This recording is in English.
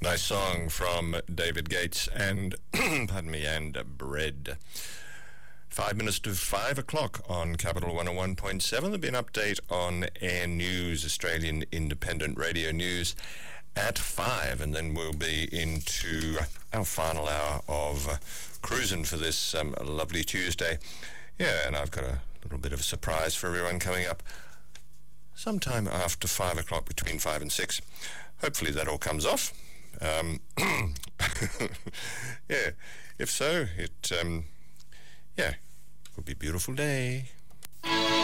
Nice song from David Gates and, pardon me, and Bread. 5 minutes to 5 o'clock on Capital 101.7. There'll be an update on Air News, Australian Independent Radio News, at 5, and then we'll be into our final hour of cruising for this lovely Tuesday. Yeah, and I've got a little bit of a surprise for everyone coming up sometime after 5 o'clock, between 5 and 6. Hopefully that all comes off. Yeah, if so, it will be a beautiful day.